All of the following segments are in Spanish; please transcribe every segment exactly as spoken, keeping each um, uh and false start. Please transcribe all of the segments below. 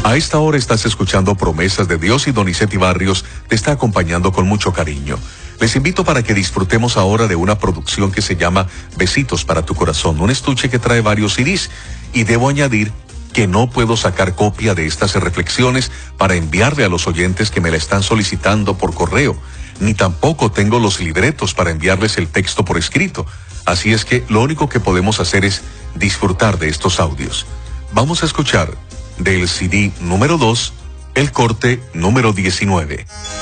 A esta hora estás escuchando Promesas de Dios y Donizetti Barrios te está acompañando con mucho cariño. Les invito para que disfrutemos ahora de una producción que se llama Besitos para tu Corazón, un estuche que trae varios C Ds. Y debo añadir que no puedo sacar copia de estas reflexiones para enviarle a los oyentes que me la están solicitando por correo, ni tampoco tengo los libretos para enviarles el texto por escrito. Así es que lo único que podemos hacer es disfrutar de estos audios. Vamos a escuchar del C D número dos, el corte número diecinueve.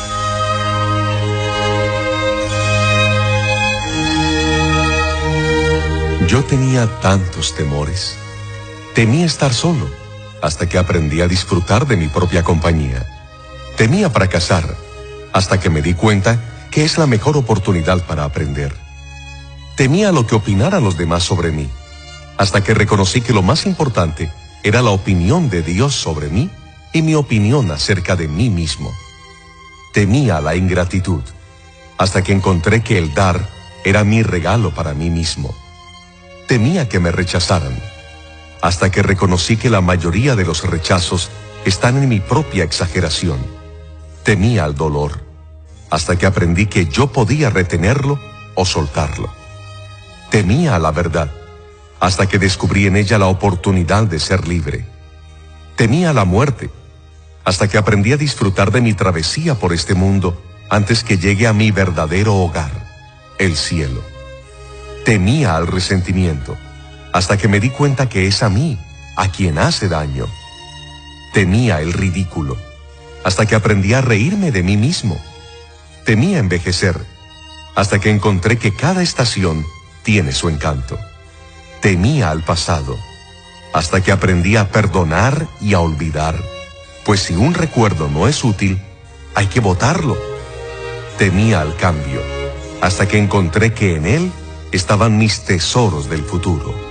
Yo tenía tantos temores. Temía estar solo, hasta que aprendí a disfrutar de mi propia compañía. Temía fracasar, hasta que me di cuenta que es la mejor oportunidad para aprender. Temía lo que opinaran los demás sobre mí, hasta que reconocí que lo más importante era la opinión de Dios sobre mí y mi opinión acerca de mí mismo. Temía la ingratitud, hasta que encontré que el dar era mi regalo para mí mismo. Temía que me rechazaran, hasta que reconocí que la mayoría de los rechazos están en mi propia exageración. Temía el dolor, hasta que aprendí que yo podía retenerlo o soltarlo. Temía la verdad, hasta que descubrí en ella la oportunidad de ser libre. Temía la muerte, hasta que aprendí a disfrutar de mi travesía por este mundo antes que llegue a mi verdadero hogar, el cielo. Temía al resentimiento, hasta que me di cuenta que es a mí a quien hace daño. Temía el ridículo, hasta que aprendí a reírme de mí mismo. Temía envejecer, hasta que encontré que cada estación tiene su encanto. Temía al pasado, hasta que aprendí a perdonar y a olvidar, pues si un recuerdo no es útil, hay que botarlo. Temía al cambio, hasta que encontré que en él estaban mis tesoros del futuro.